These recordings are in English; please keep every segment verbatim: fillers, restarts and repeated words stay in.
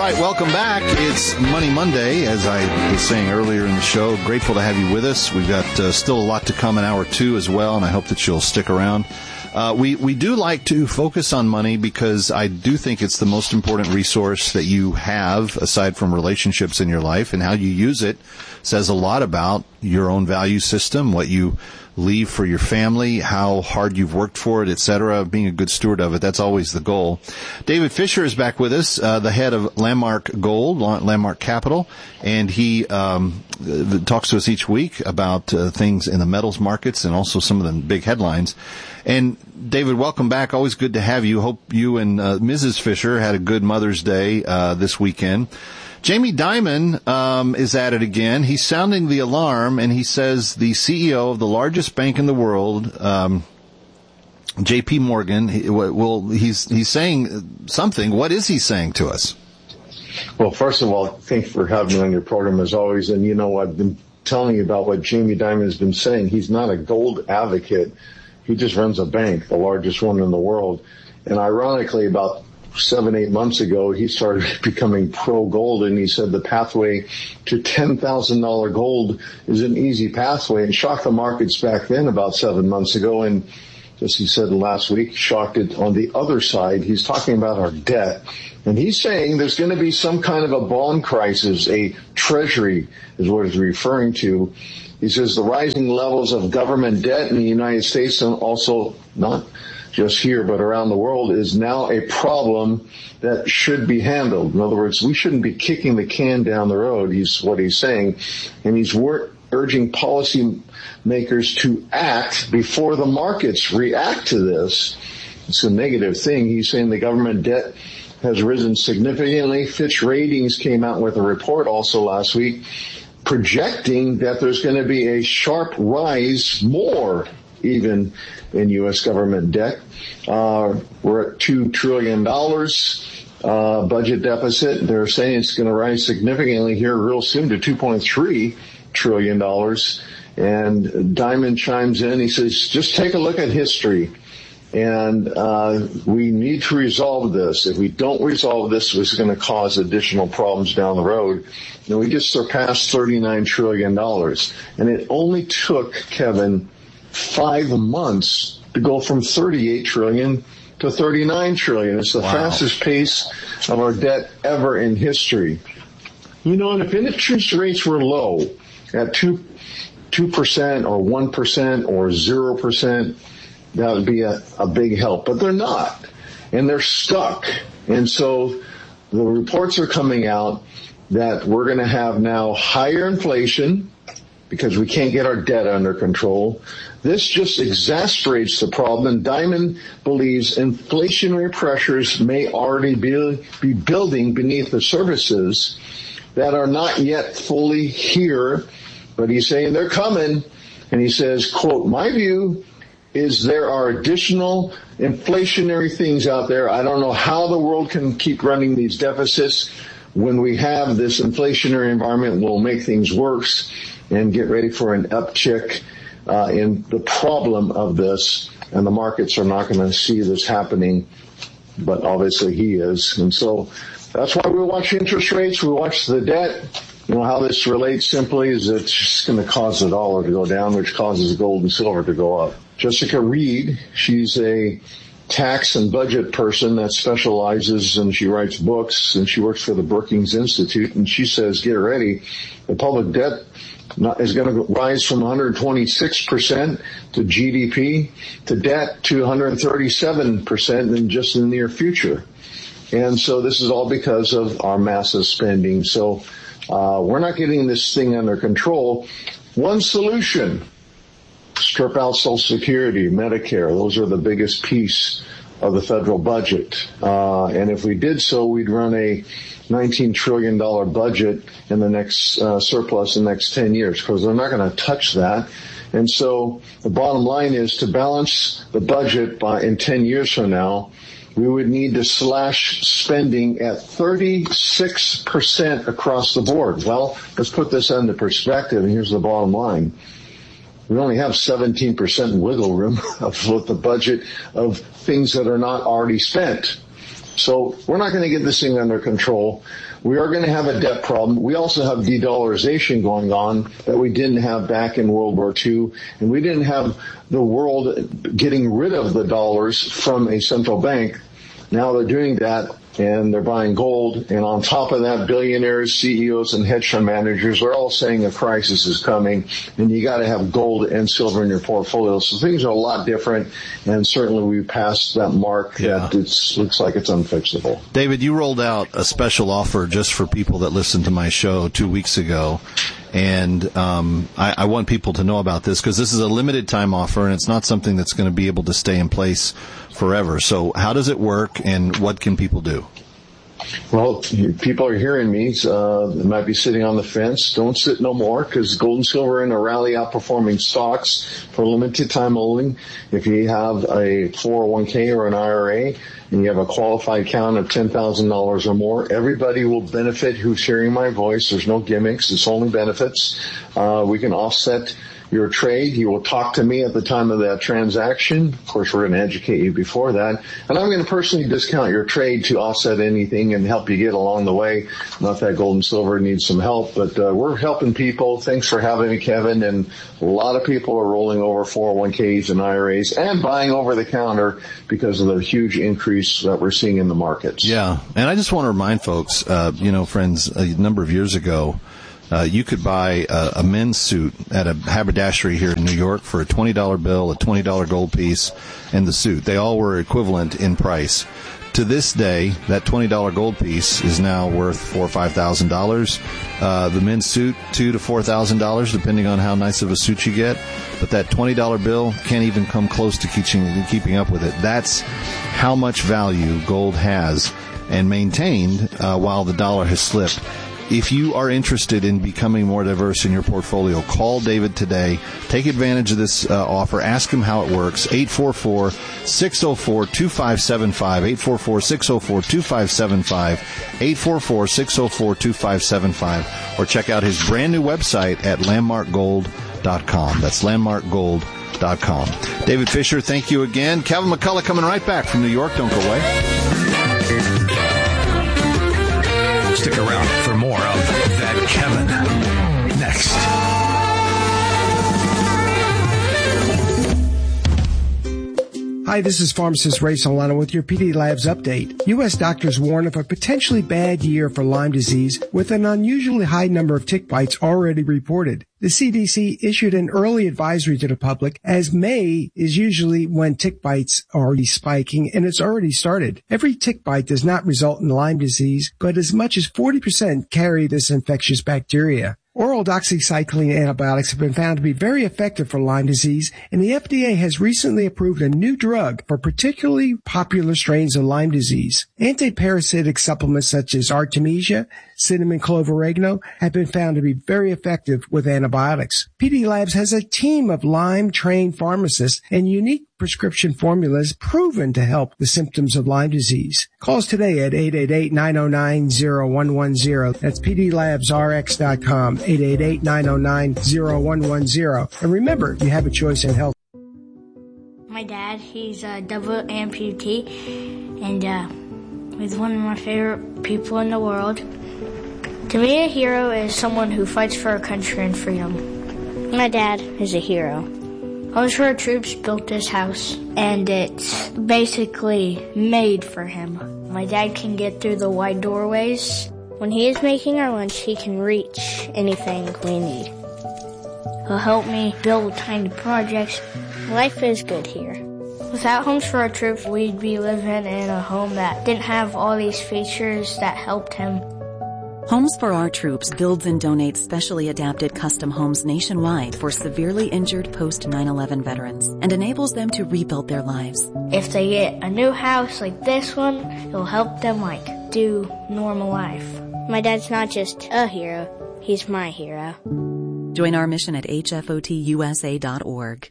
right, welcome back. It's Money Monday, as I was saying earlier in the show. Grateful to have you with us. We've got uh, still a lot to come in hour two as well, and I hope that you'll stick around. Uh, we, we do like to focus on money because I do think it's the most important resource that you have aside from relationships in your life, and how you use it says a lot about your own value system, what you leave for your family, how hard you've worked for it, et cetera, being a good steward of it. That's always the goal. David Fisher is back with us, uh, the head of Landmark Gold, Landmark Capital, and he um, talks to us each week about uh, things in the metals markets and also some of the big headlines. And David, welcome back. Always good to have you. Hope you and uh, Missus Fisher had a good Mother's Day uh, this weekend. Jamie Dimon um, is at it again. He's sounding the alarm, and he says the C E O of the largest bank in the world, um, J P Morgan, he, well, he's he's saying something. What is he saying to us? Well, first of all, thanks for having me on your program as always. And, you know, I've been telling you about what Jamie Dimon has been saying. He's not a gold advocate. He just runs a bank, the largest one in the world. And ironically, about seven, eight months ago, he started becoming pro-gold, and he said the pathway to ten thousand dollars gold is an easy pathway, and shocked the markets back then about seven months ago. And just he said last week, shocked it on the other side. He's talking about our debt, and he's saying there's going to be some kind of a bond crisis, a treasury is what he's referring to. He says the rising levels of government debt in the United States, and also not just here, but around the world, is now a problem that should be handled. In other words, we shouldn't be kicking the can down the road, he's what he's saying. And he's wor- urging policymakers to act before the markets react to this. It's a negative thing. He's saying the government debt has risen significantly. Fitch Ratings came out with a report also last week projecting that there's going to be a sharp rise more even in U S government debt. Uh, we're at two trillion dollars uh, budget deficit. They're saying it's going to rise significantly here real soon to two point three trillion dollars. And Dimon chimes in. He says, just take a look at history. And uh, we need to resolve this. If we don't resolve this, it's going to cause additional problems down the road. And we just surpassed thirty-nine trillion dollars. And it only took, Kevin, five months to go from thirty-eight trillion dollars to thirty-nine trillion dollars. It's the wow. fastest pace of our debt ever in history. You know, and if interest rates were low at two, two percent or one percent or zero percent, that would be a, a big help. But they're not, and they're stuck. And so the reports are coming out that we're going to have now higher inflation because we can't get our debt under control. This just exasperates the problem, and Dimon believes inflationary pressures may already be, be building beneath the surfaces that are not yet fully here, but he's saying they're coming, and he says, quote, my view is there are additional inflationary things out there. I don't know how the world can keep running these deficits. When we have this inflationary environment, we'll make things worse and get ready for an uptick uh, in the problem of this. And the markets are not going to see this happening, but obviously he is. And so that's why we watch interest rates. We watch the debt. You know, how this relates simply is it's just going to cause the dollar to go down, which causes gold and silver to go up. Jessica Reed, she's a tax and budget person that specializes, and she writes books, and she works for the Brookings Institute, and she says, get ready, the public debt is going to rise from one hundred twenty-six percent to G D P to debt to one hundred thirty-seven percent in just the near future. And so this is all because of our massive spending. So uh we're not getting this thing under control. One solution: strip out Social Security, Medicare. Those are the biggest piece of the federal budget. Uh, and if we did so, we'd run a nineteen trillion dollars budget in the next uh, surplus in the next ten years, because they're not going to touch that. And so the bottom line is to balance the budget by in ten years from now, we would need to slash spending at thirty-six percent across the board. Well, let's put this into perspective, and here's the bottom line. We only have seventeen percent wiggle room of the budget of things that are not already spent. So we're not going to get this thing under control. We are going to have a debt problem. We also have de-dollarization going on that we didn't have back in World War Two. And we didn't have the world getting rid of the dollars from a central bank. Now they're doing that, and they're buying gold. And on top of that, billionaires, C E Os, and hedge fund managers are all saying a crisis is coming, and you got to have gold and silver in your portfolio. So things are a lot different, and certainly we've passed that mark Yeah. that it looks like it's unfixable. David, you rolled out a special offer just for people that listened to my show two weeks ago. And um, I, I want people to know about this because this is a limited time offer, and it's not something that's going to be able to stay in place forever. So how does it work, and what can people do? Well, people are hearing me. Uh, they might be sitting on the fence. Don't sit no more, because gold and silver are in a rally outperforming stocks for limited time only. If you have a four oh one k or an I R A and you have a qualified count of ten thousand dollars or more, everybody will benefit who's hearing my voice. There's no gimmicks. It's only benefits. Uh, we can offset your trade. You will talk to me at the time of that transaction. Of course, we're going to educate you before that. And I'm going to personally discount your trade to offset anything and help you get along the way. Not that gold and silver needs some help, but uh, we're helping people. Thanks for having me, Kevin. And a lot of people are rolling over four oh one k's and I R As and buying over the counter because of the huge increase that we're seeing in the markets. Yeah. And I just want to remind folks, uh, you know, friends, a number of years ago, Uh, you could buy a, a men's suit at a haberdashery here in New York for a twenty dollar bill, a twenty dollar gold piece, and the suit. They all were equivalent in price. To this day, that twenty dollar gold piece is now worth four or five thousand dollars. Uh, the men's suit, two to four thousand dollars, depending on how nice of a suit you get. But that twenty dollar bill can't even come close to keeping keeping up with it. That's how much value gold has and maintained uh, while the dollar has slipped. If you are interested in becoming more diverse in your portfolio, call David today. Take advantage of this uh, offer. Ask him how it works. eight four four, six oh four, two five seven five. eight four four, six oh four, two five seven five. eight four four, six oh four, two five seven five. Or check out his brand new website at landmark gold dot com. That's landmark gold dot com. David Fisher, thank you again. Kevin McCullough coming right back from New York. Don't go away. Stick around for more of That Kevin next. Hi, this is pharmacist Ray Solano with your P D Labs update. U S doctors warn of a potentially bad year for Lyme disease with an unusually high number of tick bites already reported. The C D C issued an early advisory to the public, as May is usually when tick bites are already spiking, and it's already started. Every tick bite does not result in Lyme disease, but as much as forty percent carry this infectious bacteria. Oral doxycycline antibiotics have been found to be very effective for Lyme disease, and the F D A has recently approved a new drug for particularly popular strains of Lyme disease. Antiparasitic supplements such as Artemisia, cinnamon clove oregano have been found to be very effective with antibiotics. P D Labs has a team of Lyme-trained pharmacists and unique prescription formulas proven to help the symptoms of Lyme disease. Call us today at eight eight eight, nine oh nine, oh one one oh. That's P D labs R X dot com, eight eight eight, nine oh nine, oh one one oh. And remember, you have a choice in health. My dad, he's a double amputee, and uh, he's one of my favorite people in the world. To me, a hero is someone who fights for our country and freedom. My dad is a hero. Homes for Our Troops built this house, and it's basically made for him. My dad can get through the wide doorways. When he is making our lunch, he can reach anything we need. He'll help me build tiny projects. Life is good here. Without Homes for Our Troops, we'd be living in a home that didn't have all these features that helped him. Homes for Our Troops builds and donates specially adapted custom homes nationwide for severely injured post nine eleven veterans and enables them to rebuild their lives. If they get a new house like this one, it'll help them, like, do normal life. My dad's not just a hero, he's my hero. Join our mission at H F O T U S A dot org.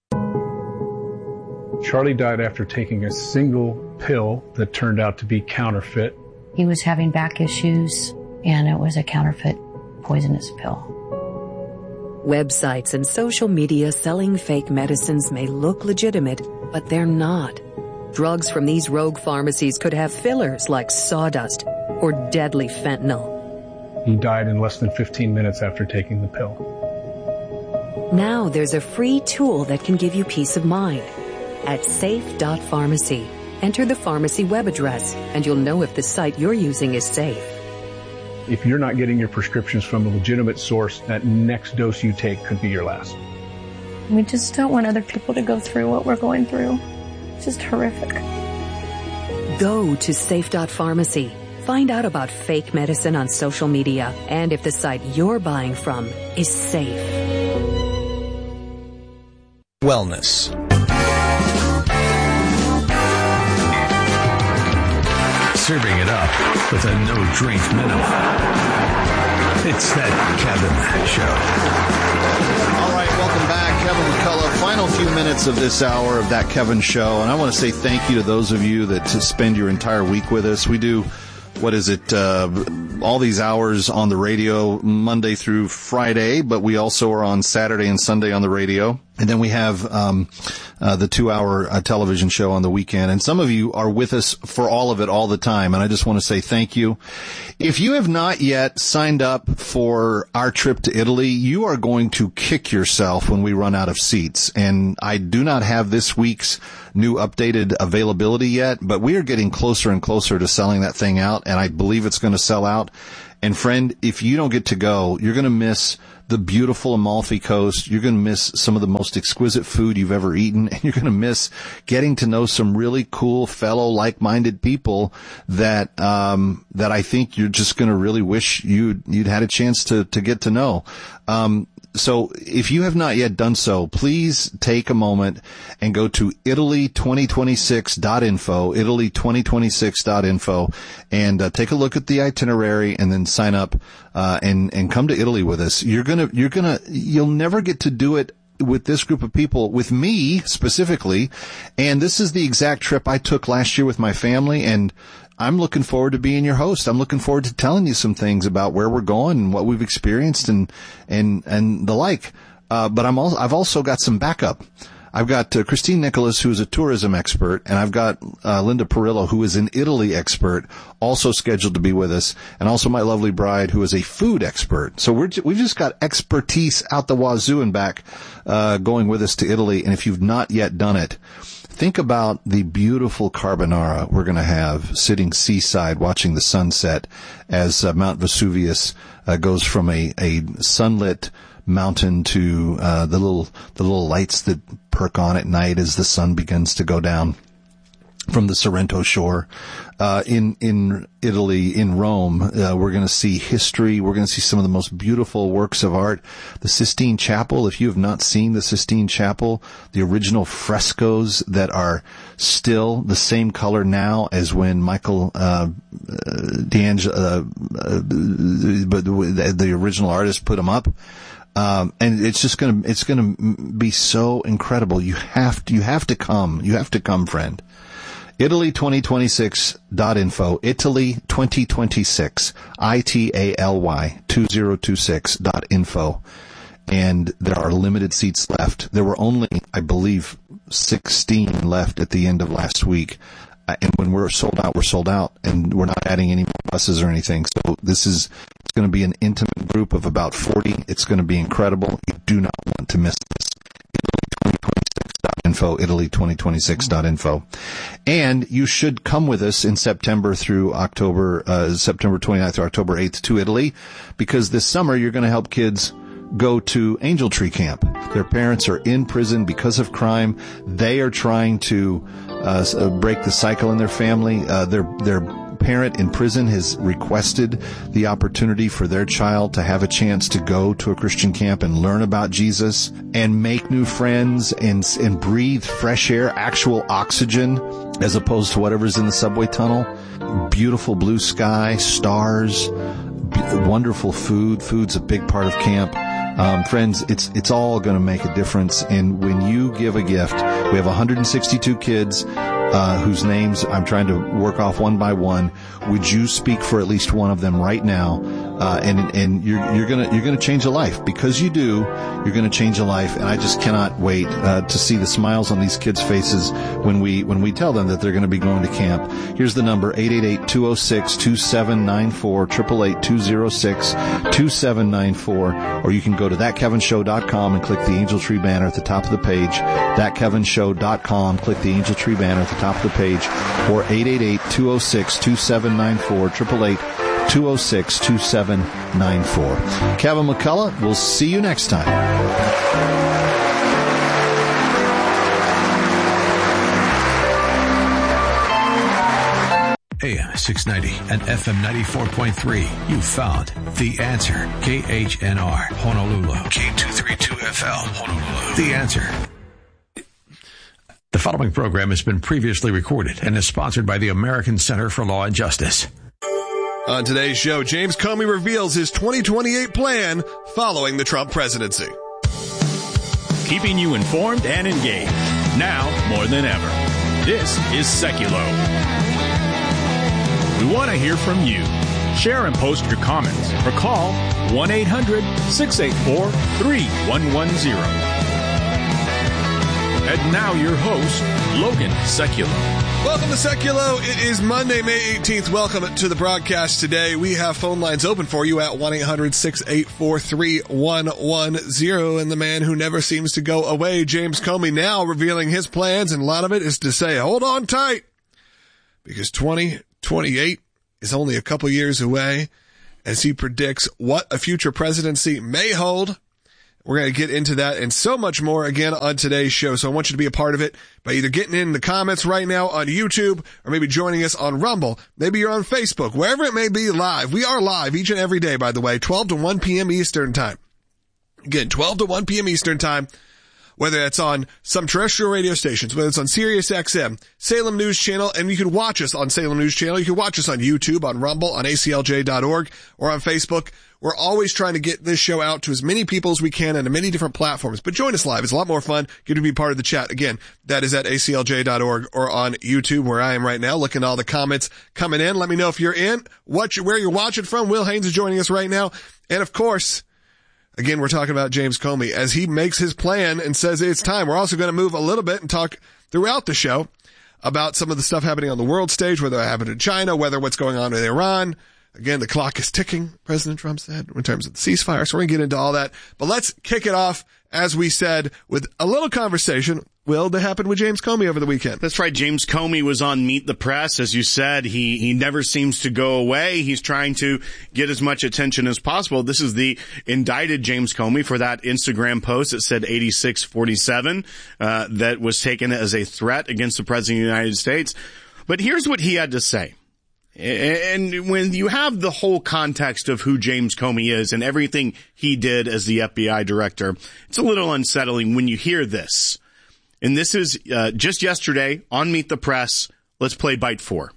Charlie died after taking a single pill that turned out to be counterfeit. He was having back issues, and it was a counterfeit poisonous pill. Websites and social media selling fake medicines may look legitimate, but they're not. Drugs from these rogue pharmacies could have fillers like sawdust or deadly fentanyl. He died in less than fifteen minutes after taking the pill. Now there's a free tool that can give you peace of mind. At safe dot pharmacy, enter the pharmacy web address and you'll know if the site you're using is safe. If you're not getting your prescriptions from a legitimate source, that next dose you take could be your last. We just don't want other people to go through what we're going through. It's just horrific. Go to safe dot pharmacy. Find out about fake medicine on social media and if the site you're buying from is safe. Wellness. Serving it up with a no-drink minimum. It's that Kevin Show. All right, welcome back. Kevin McCullough. Final few minutes of this hour of That Kevin Show. And I want to say thank you to those of you that spend your entire week with us. We do, what is it, uh, all these hours on the radio Monday through Friday, but we also are on Saturday and Sunday on the radio. And then we have um uh, the two-hour uh, television show on the weekend. And some of you are with us for all of it all the time. And I just want to say thank you. If you have not yet signed up for our trip to Italy, you are going to kick yourself when we run out of seats. And I do not have this week's new updated availability yet, but we are getting closer and closer to selling that thing out. And I believe it's going to sell out. And friend, if you don't get to go, you're going to miss the beautiful Amalfi Coast. You're going to miss some of the most exquisite food you've ever eaten. And you're going to miss getting to know some really cool fellow like-minded people that, um, that I think you're just going to really wish you'd, you'd had a chance to, to get to know. Um, So if you have not yet done so, please take a moment and go to Italy twenty twenty-six dot info, Italy twenty twenty-six dot info, and uh, take a look at the itinerary and then sign up uh, and and come to Italy with us. You're gonna you're gonna you'll never get to do it with this group of people, with me specifically, and this is the exact trip I took last year with my family, and I'm looking forward to being your host. I'm looking forward to telling you some things about where we're going and what we've experienced and and and the like. Uh, but I'm also, I've also got some backup. I've got uh, Christine Nicholas, who is a tourism expert, and I've got uh, Linda Perillo, who is an Italy expert, also scheduled to be with us, and also my lovely bride, who is a food expert. So we're j- we've just got expertise out the wazoo and back, uh, going with us to Italy. And if you've not yet done it, think about the beautiful carbonara we're going to have sitting seaside watching the sunset as uh, Mount Vesuvius uh, goes from a, a sunlit mountain to uh, the little the little lights that perk on at night as the sun begins to go down from the Sorrento shore. Uh, in, in Italy, in Rome, uh, we're going to see history. We're going to see some of the most beautiful works of art. The Sistine Chapel, if you have not seen the Sistine Chapel, the original frescoes that are still the same color now as when Michael, uh, D'Angelo, uh, uh, but the, the original artist put them up. Um, and it's just gonna, it's gonna be so incredible. You have to, you have to come. You have to come, friend. Italy twenty twenty-six dot info, Italy twenty twenty-six, I T A L Y two zero two six dot info. And there are limited seats left. There were only, I believe, sixteen left at the end of last week. Uh, and when we're sold out, we're sold out, and we're not adding any more buses or anything. So this is, it's going to be an intimate group of about forty. It's going to be incredible. You do not want to miss this. Italy twenty twenty-six dot info, Italy twenty twenty-six dot info. And you should come with us in September through October, uh, September twenty-ninth through October eighth to Italy, because this summer you're going to help kids go to Angel Tree Camp. Their parents are in prison because of crime. They are trying to uh, break the cycle in their family. Uh, their their parent in prison has requested the opportunity for their child to have a chance to go to a Christian camp and learn about Jesus and make new friends and and breathe fresh air, actual oxygen, as opposed to whatever's in the subway tunnel. Beautiful blue sky, stars, wonderful food. Food's a big part of camp. Um, friends, it's, it's all going to make a difference. And when you give a gift, we have one hundred sixty-two kids, uh, whose names I'm trying to work off one by one. Would you speak for at least one of them right now? Uh, and, and you're, you're gonna, you're gonna change a life. Because you do, you're gonna change a life. And I just cannot wait, uh, to see the smiles on these kids' faces when we, when we tell them that they're gonna be going to camp. Here's the number, eight eight eight, two oh six, two seven nine four, eight eight eight, two oh six, two seven nine four, or you can go to that kevin show dot com and click the Angel Tree banner at the top of the page, that kevin show dot com, click the Angel Tree banner at the top of the page, or eight eight eight, two oh six, two seven nine four, eight eight eight, two oh six, two seven nine four. Kevin McCullough, we'll see you next time. A M six ninety and F M ninety-four point three. You found The Answer. K H N R, Honolulu. K two thirty-two F L, Honolulu. The Answer. The following program has been previously recorded and is sponsored by the American Center for Law and Justice. On today's show, James Comey reveals his twenty twenty-eight plan following the Trump presidency. Keeping you informed and engaged, now more than ever. This is Seculo. We want to hear from you. Share and post your comments or call one eight hundred, six eight four, three one one zero. And now your host, Logan Seculo. Welcome to Seculo. It is Monday, May eighteenth. Welcome to the broadcast today. We have phone lines open for you at one eight hundred, six eight four, three one one zero. And the man who never seems to go away, James Comey, now revealing his plans. And a lot of it is to say, hold on tight, because twenty twenty-eight is only a couple years away as he predicts what a future presidency may hold. We're going to get into that and so much more again on today's show. So I want you to be a part of it by either getting in the comments right now on YouTube or maybe joining us on Rumble. Maybe you're on Facebook, wherever it may be live. We are live each and every day, by the way, twelve to one p.m. Eastern time. Again, twelve to one p.m. Eastern time. Whether it's on some terrestrial radio stations, whether it's on Sirius X M, Salem News Channel, and you can watch us on Salem News Channel. You can watch us on YouTube, on Rumble, on A C L J dot org, or on Facebook. We're always trying to get this show out to as many people as we can on many different platforms. But join us live. It's a lot more fun. Get to be part of the chat. Again, that is at A C L J dot org or on YouTube, where I am right now, looking at all the comments coming in. Let me know if you're in, what you, where you're watching from. Will Haynes is joining us right now. And of course, again, we're talking about James Comey as he makes his plan and says it's time. We're also going to move a little bit and talk throughout the show about some of the stuff happening on the world stage, whether it happened in China, whether what's going on in Iran. Again, the clock is ticking, President Trump said, in terms of the ceasefire. So we're going to get into all that. But let's kick it off, as we said, with a little conversation, Will, that happened with James Comey over the weekend. That's right. James Comey was on Meet the Press. As you said, he, he never seems to go away. He's trying to get as much attention as possible. This is the indicted James Comey for that Instagram post that said eighty-six forty-seven, uh, that was taken as a threat against the President of the United States. But here's what he had to say. And when you have the whole context of who James Comey is and everything he did as the F B I director, it's a little unsettling when you hear this. And this is uh, just yesterday on Meet the Press. Let's play bite four.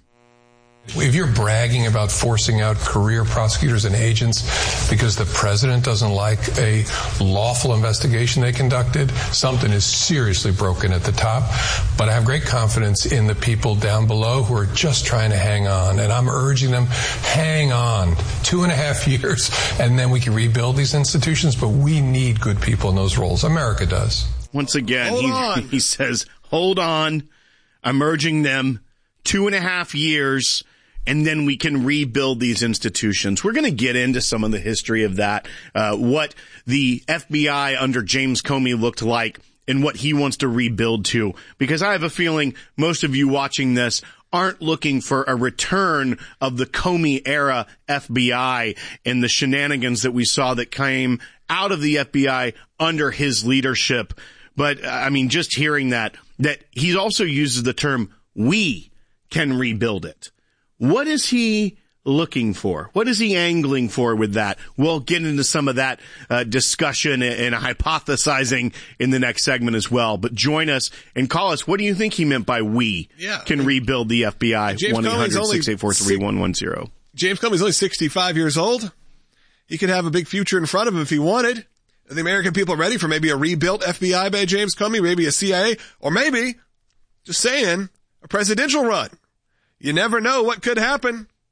If you're bragging about forcing out career prosecutors and agents because the president doesn't like a lawful investigation they conducted, something is seriously broken at the top. But I have great confidence in the people down below who are just trying to hang on. And I'm urging them, hang on. Two and a half years, and then we can rebuild these institutions. But we need good people in those roles. America does. Once again, he, he says, hold on. I'm urging them. Two and a half years. And then we can rebuild these institutions. We're going to get into some of the history of that, uh, what the F B I under James Comey looked like and what he wants to rebuild to. Because I have a feeling most of you watching this aren't looking for a return of the Comey era F B I and the shenanigans that we saw that came out of the F B I under his leadership. But, I mean, just hearing that, that he also uses the term, we can rebuild it. What is he looking for? What is he angling for with that? We'll get into some of that uh, discussion and, and hypothesizing in the next segment as well. But join us and call us. What do you think he meant by we yeah. can rebuild the F B I? one eight hundred, six eight four, three one one zero. James Comey's only sixty-five years old. He could have a big future in front of him if he wanted. Are the American people ready for maybe a rebuilt F B I by James Comey, maybe a C I A, or maybe, just saying, a presidential run? You never know what could happen.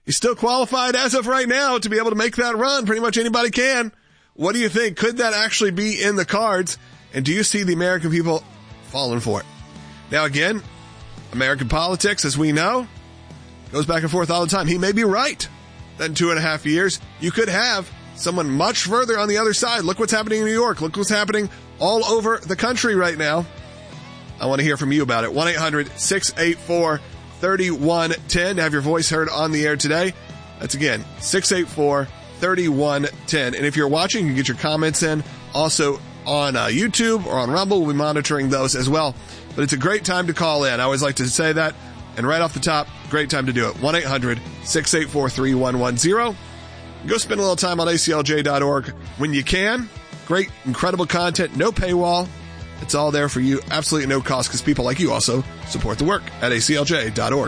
He's still qualified as of right now to be able to make that run. Pretty much anybody can. What do you think? Could that actually be in the cards? And do you see the American people falling for it? Now again, American politics, as we know, goes back and forth all the time. He may be right that in two and a half years, you could have someone much further on the other side. Look what's happening in New York. Look what's happening all over the country right now. I want to hear from you about it. one eight hundred six eight four three one one zero to have your voice heard on the air today. That's again, six eight four three one one zero. And if you're watching, you can get your comments in also on uh, YouTube or on Rumble. We'll be monitoring those as well. But it's a great time to call in. I always like to say that. And right off the top, great time to do it. one eight hundred six eight four three one one zero. Go spend a little time on A C L J dot org when you can. Great, incredible content, no paywall. It's all there for you, absolutely no cost, because people like you also support the work at A C L J dot org.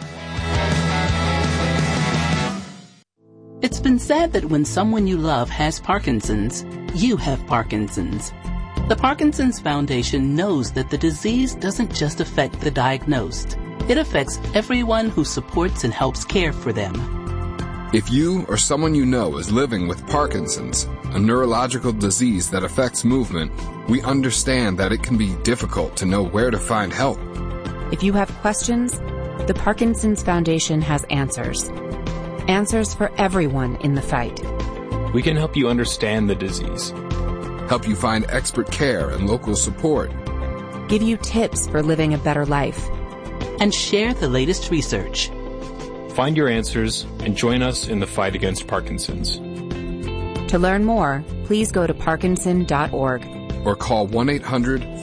It's been said that when someone you love has Parkinson's, you have Parkinson's. The Parkinson's Foundation knows that the disease doesn't just affect the diagnosed. It affects everyone who supports and helps care for them. If you or someone you know is living with Parkinson's, a neurological disease that affects movement, we understand that it can be difficult to know where to find help. If you have questions, the Parkinson's Foundation has answers. Answers for everyone in the fight. We can help you understand the disease, help you find expert care and local support, give you tips for living a better life, and share the latest research. Find your answers and join us in the fight against Parkinson's. To learn more, please go to Parkinson dot org or call one eight hundred